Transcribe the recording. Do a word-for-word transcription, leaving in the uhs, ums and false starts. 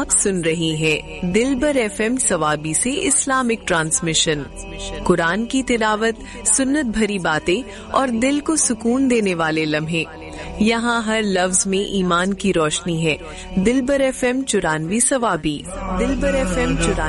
सुन रही हैं दिलबर एफएम सवाबी से इस्लामिक ट्रांसमिशन। कुरान की तिलावत, सुन्नत भरी बातें और दिल को सुकून देने वाले लम्हे। यहाँ हर लफ्ज में ईमान की रोशनी है। दिलबर एफएम चुरानवी सवाबी। दिलबर एफएम चुरानवी